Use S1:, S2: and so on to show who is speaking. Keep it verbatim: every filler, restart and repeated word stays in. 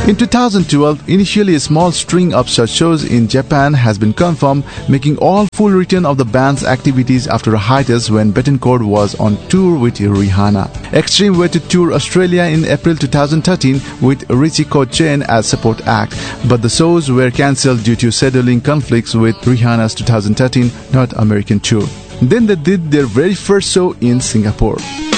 S1: In two thousand twelve, initially a small string of such shows in Japan has been confirmed, making all full return of the band's activities after a hiatus when Bettencourt was on tour with Rihanna. Extreme were to tour Australia in April two thousand thirteen with Richie Kochen as support act, but the shows were cancelled due to scheduling conflicts with Rihanna's two thousand thirteen North American tour. Then they did their very first show in Singapore.